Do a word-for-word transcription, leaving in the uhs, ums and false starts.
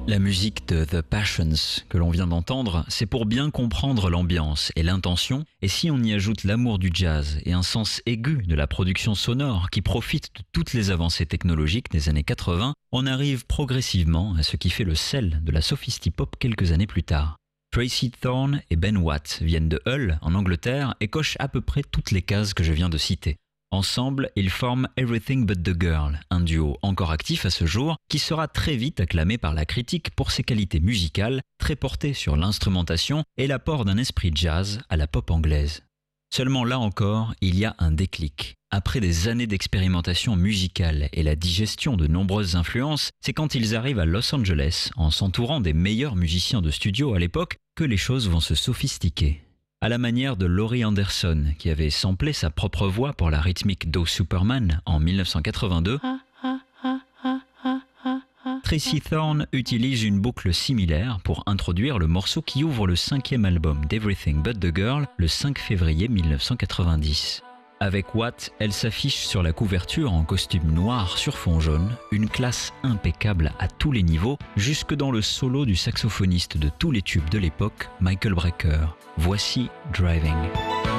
La musique de The Passions que l'on vient d'entendre, c'est pour bien comprendre l'ambiance et l'intention, et si on y ajoute l'amour du jazz et un sens aigu de la production sonore qui profite de toutes les avancées technologiques des années quatre-vingts, on arrive progressivement à ce qui fait le sel de la sophisti-pop quelques années plus tard. Tracy Thorn et Ben Watt viennent de Hull, en Angleterre, et cochent à peu près toutes les cases que je viens de citer. Ensemble, ils forment Everything But The Girl, un duo encore actif à ce jour, qui sera très vite acclamé par la critique pour ses qualités musicales, très portées sur l'instrumentation et l'apport d'un esprit jazz à la pop anglaise. Seulement là encore, il y a un déclic. Après des années d'expérimentation musicale et la digestion de nombreuses influences, c'est quand ils arrivent à Los Angeles, en s'entourant des meilleurs musiciens de studio à l'époque, que les choses vont se sophistiquer. À la manière de Laurie Anderson, qui avait samplé sa propre voix pour la rythmique d'O Superman en mille neuf cent quatre-vingt-deux, Tracy Thorn utilise une boucle similaire pour introduire le morceau qui ouvre le cinquième album d'Everything But The Girl le cinq février mille neuf cent quatre-vingt-dix. Avec Watt, elle s'affiche sur la couverture en costume noir sur fond jaune, une classe impeccable à tous les niveaux, jusque dans le solo du saxophoniste de tous les tubes de l'époque, Michael Brecker. Voici Driving.